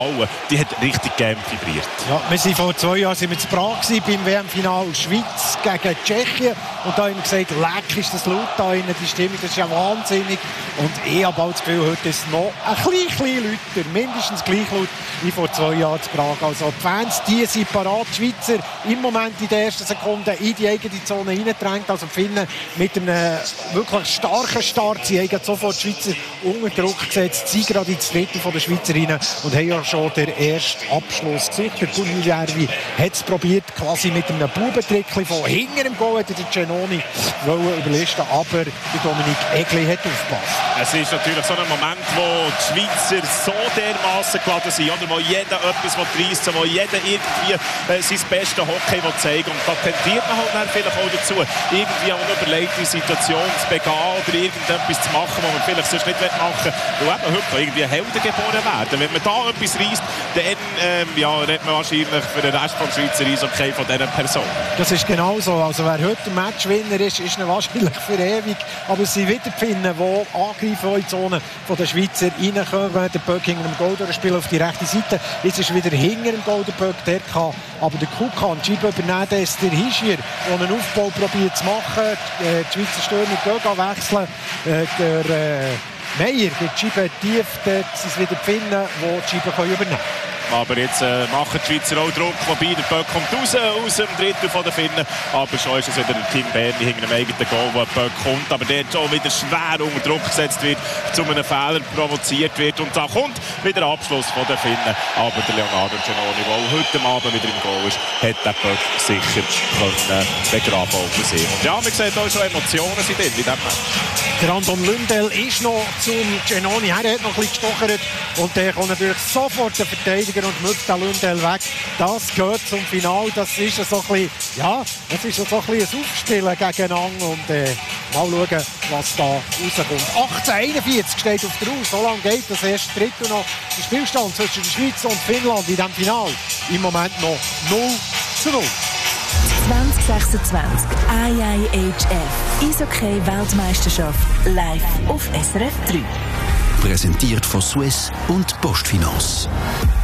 Die hat richtig gern vibriert. Ja, wir sind vor 2 Jahren in Prag beim WM-Final Schweiz gegen Tschechien. Und da haben wir gesagt, leck ist das laut da innen, die Stimmung, das ist ja wahnsinnig. Und ich habe auch das Gefühl, heute ist es noch ein bisschen lauter, mindestens gleich laut wie vor 2 Jahren in Prag. Also die Fans, die sind parat. Die Schweizer im Moment in der ersten Sekunde in die eigene Zone reingedrängt. Also die Finnen mit einem wirklich starken Start. Sie haben sofort die Schweizer unter Druck gesetzt. Sie gerade ins Drittel der Schweizer rein und haben ja schon den ersten Abschluss gesucht. Der Guglielmi hat es probiert, quasi mit einem Bubentrickchen von hinter dem Goal, der Giannoni überlisten, aber der Dominik Egli hat aufgepasst. Es ist natürlich so ein Moment, wo die Schweizer so dermassen geladen sind, oder wo jeder etwas reissen will, wo jeder irgendwie sein bestes Hockey zeigen will. Und da tendiert man halt dann vielleicht auch dazu, irgendwie eine überlegte Situation zu begehen oder irgendetwas zu machen, was man vielleicht sonst nicht machen will. Und eben heute irgendwie Helden geboren werden. Wenn man da etwas reisst, dann redet man wahrscheinlich für den Rest des Schweizer Eishockey von dieser Person. Das ist genau so. Also wer heute der Matchwinner ist er wahrscheinlich für ewig. Aber es sind wieder die Finnen, die angreifen in die Zone der Schweizer reinkommen. Der Böck hinter dem Goal spielt auf die rechte Seite. Jetzt ist wieder hinter dem Goal der Böck. Der kann aber der Kukan die Scheibe übernehmen. Der ist der Hischier, der einen Aufbau probiert zu machen. Die Schweizer Stürmer gehen wechseln. Der Meier gibt die Scheibe tief. Dort sind es wieder die Finnen, die die Scheibe übernehmen können. Aber jetzt machen die Schweizer auch Druck, wobei der Böck kommt raus aus dem Drittel von der Finnen. Aber schon ist es wieder der Tim Berni hinter dem eigenen Goal, wo der Böck kommt. Aber der schon wieder schwer unter Druck gesetzt wird, zu einem Fehler provoziert wird. Und da kommt wieder Abschluss von der Finnen. Aber der Leonardo Giannoni, der heute Abend wieder im Goal ist, hat den Böck sicher können begraben auf sich. Und ja, man sieht auch schon Emotionen sind drin in diesem Match. Der Anton Lündel ist noch zum Giannoni. Er hat noch ein bisschen gestochert. Und der kommt natürlich sofort der Verteidiger und mögt den Lündel weg. Das gehört zum Final. Das ist so ein bisschen, ja, das ist so ein bisschen ein Aufspielen gegeneinander. Und mal schauen, was da rauskommt. 18:41 steht auf der Uhr. So lange geht das erste Drittel noch. Der Spielstand zwischen der Schweiz und Finnland in diesem Final. Im Moment noch 0:0. 2026 IIHF Eishockey-Weltmeisterschaft live auf SRF 3. Präsentiert von Swiss und Postfinance.